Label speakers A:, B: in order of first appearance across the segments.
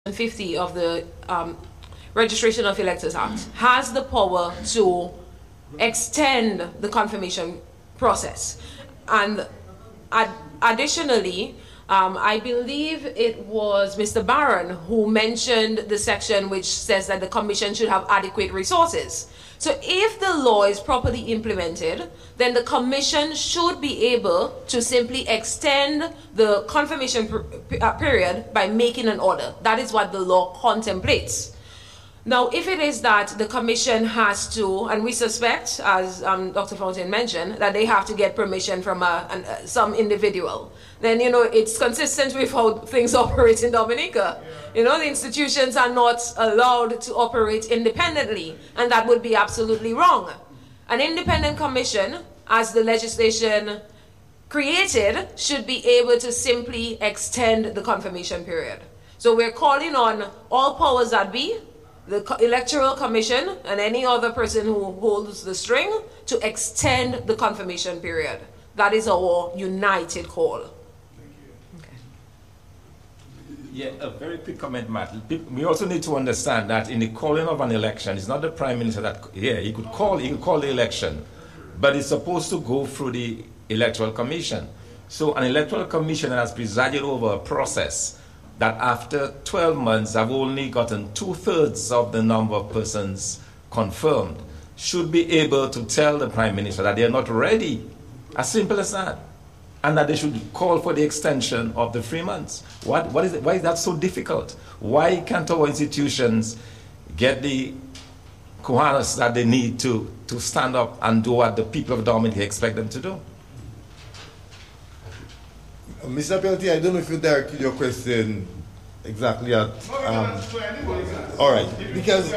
A: 50 of the Registration of Electors Act has the power to extend the confirmation process. And additionally, I believe it was Mr. Barron who mentioned the section which says that the Commission should have adequate resources. So if the law is properly implemented, then the Commission should be able to simply extend the confirmation period by making an order. That is what the law contemplates. Now, if it is that the Commission has to, and we suspect, as Dr. Fountain mentioned, that they have to get permission from some individual, then, you know, it's consistent with how things operate in Dominica. You know, the institutions are not allowed to operate independently, and that would be absolutely wrong. An independent commission, as the legislation created, should be able to simply extend the confirmation period. So we're calling on all powers that be, the Electoral Commission and any other person who holds the string, to extend the confirmation period. That is our united call.
B: Yeah, a very quick comment, Matt. We also need to understand that in the calling of an election, it's not the Prime Minister that, he could call the election, but it's supposed to go through the Electoral Commission. So an Electoral Commission has presided over a process that after 12 months have only gotten 2/3 of the number of persons confirmed, should be able to tell the Prime Minister that they are not ready. As simple as that. And that they should call for the extension of the 3 months. What is it? Why is that so difficult? Why can't our institutions get the cojones that they need to stand up and do what the people of Dominica expect them to do?
C: Mr. Peltier, I don't know if you directed your question exactly at... all right, because...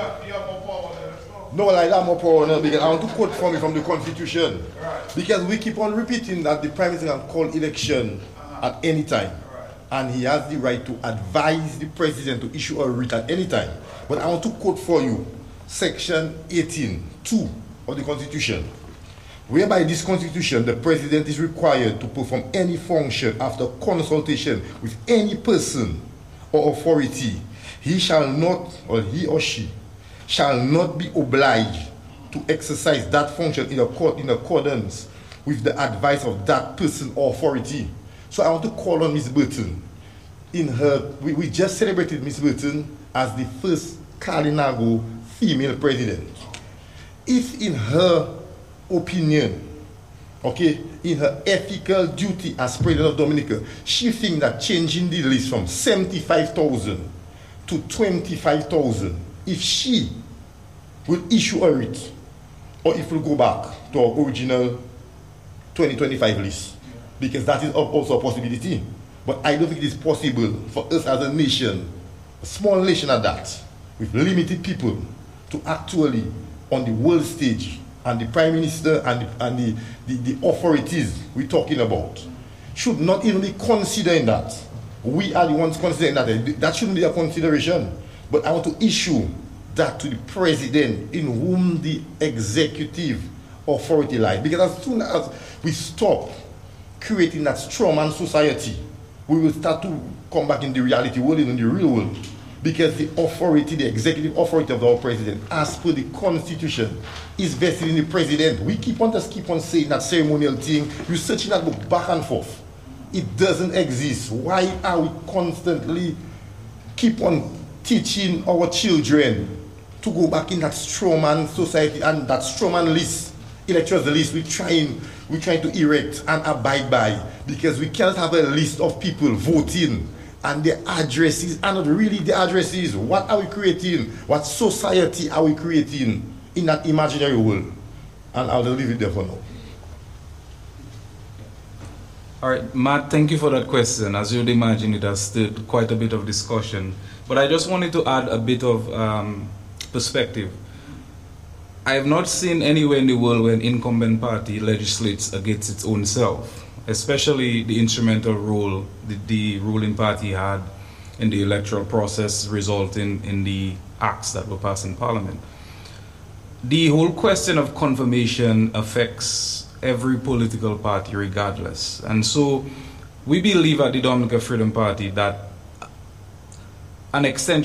C: No, like that more power now, because I want to quote from the Constitution. Because we keep on repeating that the Prime Minister can call election at any time. And he has the right to advise the President to issue a writ at any time. But I want to quote for you Section 18(2) of the Constitution. Whereby this Constitution, the President is required to perform any function after consultation with any person or authority. He shall not, or he or she, shall not be obliged to exercise that function in accordance with the advice of that person or authority. So I want to call on Ms. Burton. We just celebrated Ms. Burton as the first Kalinago female president. If in her opinion, okay, in her ethical duty as president of Dominica, she thinks that changing the list from 75,000 to 25,000, if she will issue a writ, or if we'll go back to our original 2025 list, because that is also a possibility. But I don't think it is possible for us as a nation, a small nation at that, with limited people, to actually, on the world stage, and the Prime Minister and the authorities we're talking about, should not even be considering that. We are the ones considering that. That shouldn't be a consideration. But I want to issue that to the President, in whom the executive authority lies. Because as soon as we stop creating that strawman society, we will start to come back in the reality world, in the real world. Because the authority, the executive authority of our President, as per the Constitution, is vested in the President. We keep on saying that ceremonial thing. You're searching that book back and forth. It doesn't exist. Why are we constantly keep on teaching our children to go back in that strawman society and that strawman list, electoral list we're trying to erect and abide by? Because we can't have a list of people voting and their addresses are not really the addresses. What are we creating? What society are we creating in that imaginary world? And I'll leave it there for now.
D: All right, Matt, thank you for that question. As you'd imagine, it has stirred quite a bit of discussion. But I just wanted to add a bit of perspective. I have not seen anywhere in the world where an incumbent party legislates against its own self, especially the instrumental role the ruling party had in the electoral process, resulting in the acts that were passed in Parliament. The whole question of confirmation affects every political party regardless. And so we believe at the Dominica Freedom Party that an extension